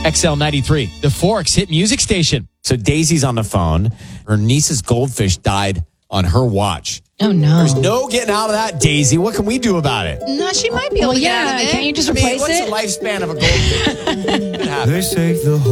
XL93, the Forks hit music station. So Daisy's on the phone. Her niece's goldfish died on her watch. Oh, no. There's no getting out of that, Daisy. What can we do about it? No, she might be able to get out of it. Can't you just replace What's it? the lifespan of a goldfish? They say the